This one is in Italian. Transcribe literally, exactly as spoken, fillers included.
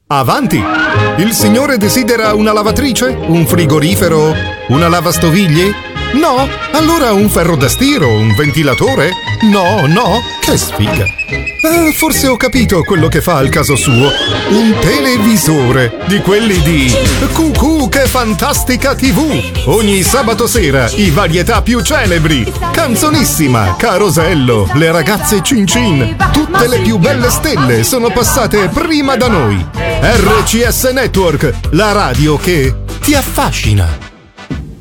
Avanti! Il signore desidera una lavatrice? Un frigorifero? Una lavastoviglie? No? Allora un ferro da stiro? Un ventilatore? No, no? Che sfiga! Ah, forse ho capito quello che fa al caso suo. Un televisore, di quelli di Cucù che fantastica tivù. Ogni sabato sera i varietà più celebri. Canzonissima, Carosello, le ragazze Cin Cin. Tutte le più belle stelle sono passate prima da noi. R C S Network, la radio che ti affascina.